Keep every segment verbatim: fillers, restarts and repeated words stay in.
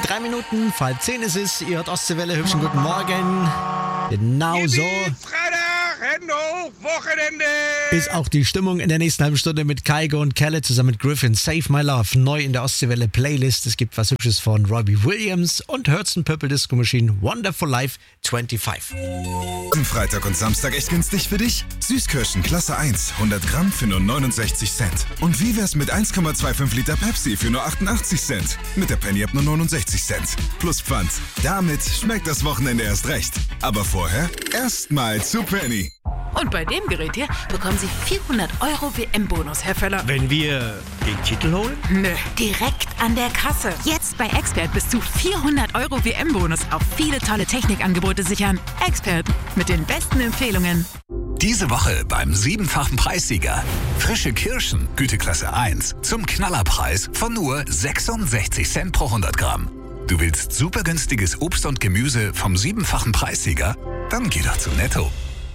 drei Minuten, vor halb zehn ist es. Ihr hört Ostseewelle, hübschen guten Morgen. Genau so Wochenende! ist auch die Stimmung in der nächsten halben Stunde mit Kygo und Kelle zusammen mit Griffin. Save My Love, neu in der Ostseewelle Playlist. Es gibt was Hübsches von Robbie Williams und Hurts Purple Disco Machine Wonderful Life fünfundzwanzig. Am Freitag und Samstag echt günstig für dich? Süßkirschen Klasse eins, hundert Gramm für nur neunundsechzig Cent. Und wie wär's mit eins Komma fünfundzwanzig Liter Pepsi für nur achtundachtzig Cent? Mit der Penny ab nur neunundsechzig Cent. Plus Pfand. Damit schmeckt das Wochenende erst recht. Aber vorher erstmal zu Penny. Und bei dem Gerät hier bekommen Sie vierhundert Euro W M-Bonus, Herr Völler. Wenn wir den Titel holen? Nö, direkt an der Kasse. Jetzt bei Expert bis zu vierhundert Euro W M-Bonus auf viele tolle Technikangebote sichern. Expert, mit den besten Empfehlungen. Diese Woche beim siebenfachen Preissieger. Frische Kirschen, Güteklasse eins, zum Knallerpreis von nur sechsundsechzig Cent pro hundert Gramm. Du willst super günstiges Obst und Gemüse vom siebenfachen Preissieger? Dann geh doch zu Netto.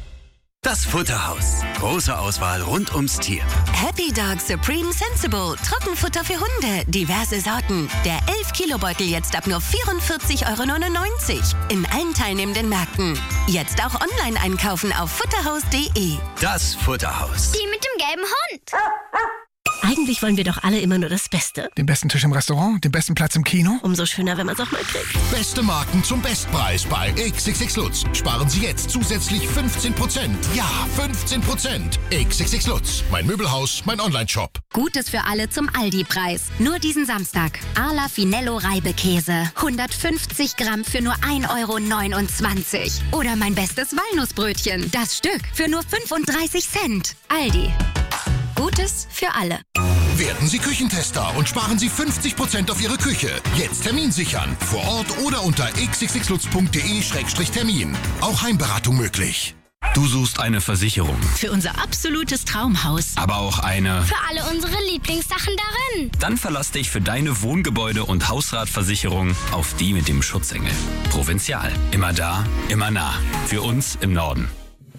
Das Futterhaus. Große Auswahl rund ums Tier. Happy Dog Supreme Sensible. Trockenfutter für Hunde. Diverse Sorten. Der elf Kilo Beutel jetzt ab nur vierundvierzig Euro neunundneunzig. In allen teilnehmenden Märkten. Jetzt auch online einkaufen auf futterhaus punkt de. Das Futterhaus. Die mit dem gelben Hund. Eigentlich wollen wir doch alle immer nur das Beste. Den besten Tisch im Restaurant, den besten Platz im Kino. Umso schöner, wenn man es auch mal kriegt. Beste Marken zum Bestpreis bei X X X Lutz. Sparen Sie jetzt zusätzlich fünfzehn Prozent. Ja, fünfzehn Prozent. X X X Lutz. Mein Möbelhaus, mein Online-Shop. Gutes für alle zum Aldi-Preis. Nur diesen Samstag. Arla Finello Reibekäse. hundertfünfzig Gramm für nur ein Euro neunundzwanzig. Oder mein bestes Walnussbrötchen. Das Stück für nur fünfunddreißig Cent. Aldi. Gutes für alle. Werden Sie Küchentester und sparen Sie fünfzig Prozent auf Ihre Küche. Jetzt Termin sichern. Vor Ort oder unter x x x lutz punkt de Schrägstrich Termin. Auch Heimberatung möglich. Du suchst eine Versicherung. Für unser absolutes Traumhaus. Aber auch eine... Für alle unsere Lieblingssachen darin. Dann verlass dich für deine Wohngebäude- und Hausratversicherung auf die mit dem Schutzengel. Provinzial. Immer da, immer nah. Für uns im Norden.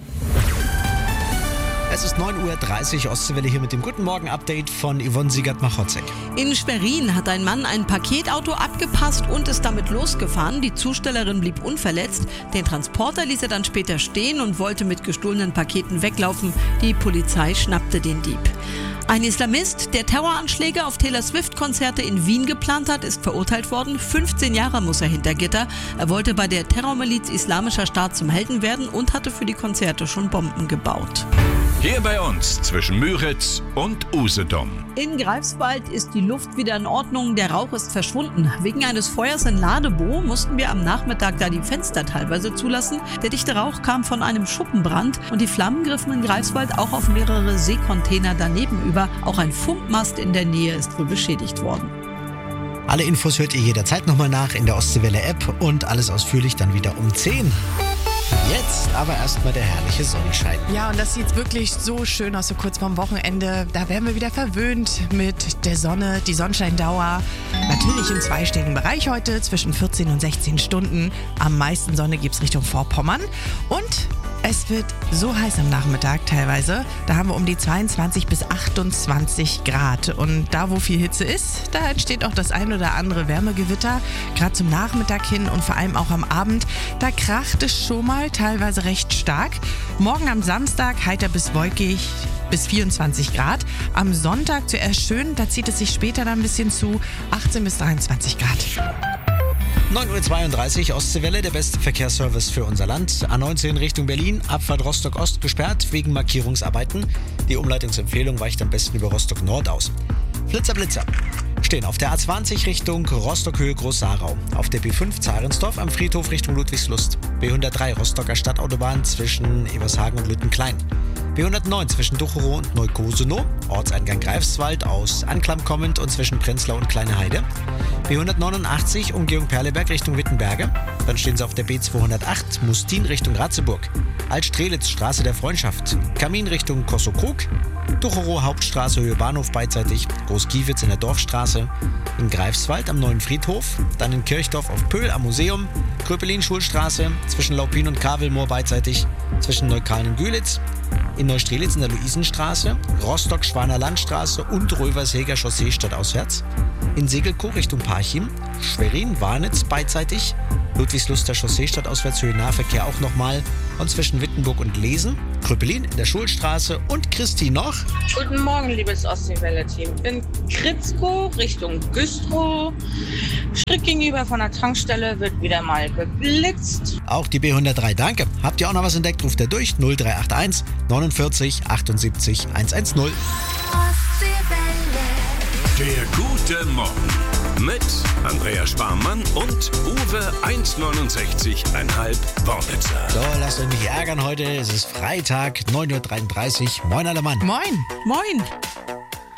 Es ist neun Uhr dreißig, Ostseewelle hier mit dem Guten Morgen-Update von Yvonne Siegert-Machotzek. In Schwerin hat ein Mann ein Paketauto abgepasst und ist damit losgefahren. Die Zustellerin blieb unverletzt. Den Transporter ließ er dann später stehen und wollte mit gestohlenen Paketen weglaufen. Die Polizei schnappte den Dieb. Ein Islamist, der Terroranschläge auf Taylor Swift-Konzerte in Wien geplant hat, ist verurteilt worden. fünfzehn Jahre muss er hinter Gitter. Er wollte bei der Terrormiliz Islamischer Staat zum Helden werden und hatte für die Konzerte schon Bomben gebaut. Hier bei uns zwischen Müritz und Usedom. In Greifswald ist die Luft wieder in Ordnung, der Rauch ist verschwunden. Wegen eines Feuers in Ladebo mussten wir am Nachmittag da die Fenster teilweise zulassen. Der dichte Rauch kam von einem Schuppenbrand und die Flammen griffen in Greifswald auch auf mehrere Seekontainer daneben über. Auch ein Funkmast in der Nähe ist wohl beschädigt worden. Alle Infos hört ihr jederzeit nochmal nach in der Ostseewelle-App und alles ausführlich dann wieder um zehn. Jetzt aber erstmal der herrliche Sonnenschein. Ja, und das sieht wirklich so schön aus, so kurz vorm Wochenende. Da werden wir wieder verwöhnt mit der Sonne, die Sonnenscheindauer. Natürlich im zweistelligen Bereich heute, zwischen vierzehn und sechzehn Stunden. Am meisten Sonne gibt es Richtung Vorpommern. Und es wird so heiß am Nachmittag teilweise. Da haben wir um die zweiundzwanzig bis achtundzwanzig Grad. Und da, wo viel Hitze ist, da entsteht auch das ein oder andere Wärmegewitter. Gerade zum Nachmittag hin und vor allem auch am Abend. Da kracht es schon mal teilweise recht stark. Morgen am Samstag heiter bis wolkig bis vierundzwanzig Grad. Am Sonntag zuerst schön, da zieht es sich später dann ein bisschen zu. achtzehn bis dreiundzwanzig Grad. neun Uhr zweiunddreißig, Ostseewelle, der beste Verkehrsservice für unser Land. A neunzehn Richtung Berlin, Abfahrt Rostock-Ost gesperrt wegen Markierungsarbeiten. Die Umleitungsempfehlung weicht am besten über Rostock-Nord aus. Flitzer, Blitzer. Stehen auf der A zwanzig Richtung Rostock-Höhe Groß-Sarau. Auf der B fünf Zarensdorf am Friedhof Richtung Ludwigslust. B hundertdrei Rostocker Stadtautobahn zwischen Ebershagen und Lüttenklein. B hundertneun zwischen Ducherow und Neukosenow, Ortseingang Greifswald aus Anklam kommend und zwischen Prenzlau und Kleine Heide. B hundertneunundachtzig Umgehung Perleberg Richtung Wittenberge. Dann stehen sie auf der B zweihundertacht Mustin Richtung Ratzeburg. Alt-Strelitz Straße der Freundschaft. Kamin Richtung Kossow-Krug. Ducherow Hauptstraße Höhe Bahnhof beidseitig. Groß-Giewitz in der Dorfstraße. In Greifswald am Neuen Friedhof. Dann in Kirchdorf auf Pöhl am Museum. Kröpelin Schulstraße zwischen Laupin und Kavelmoor beidseitig. Zwischen Neukölln und Gülitz. In Neustrelitz in der Luisenstraße, Rostock-Schwaner Landstraße und Röversheger Chaussee stadtauswärts. In Segelkow Richtung Parchim, Schwerin-Warnitz beidseitig, Ludwigsluster Chaussee stadtauswärts Höhe-Nahverkehr auch nochmal. Und zwischen Wittenburg und Lesen, Kröpelin in der Schulstraße und Christi noch. Guten Morgen, liebes Ostseewelle-Team. In Kritzkow Richtung Güstrow. Schritt gegenüber von der Tankstelle wird wieder mal geblitzt. Auch die B hundertdrei, danke. Habt ihr auch noch was entdeckt, ruft er durch null drei acht eins neunundvierzig achtundsiebzig hundertzehn. Der gute Morgen mit Andrea Sparmann und Uwe eins neunundsechzig Komma fünf Wornitzer. So, lasst euch nicht ärgern heute. Es ist Freitag, neun Uhr dreiunddreißig. Moin alle Mann. Moin. Moin.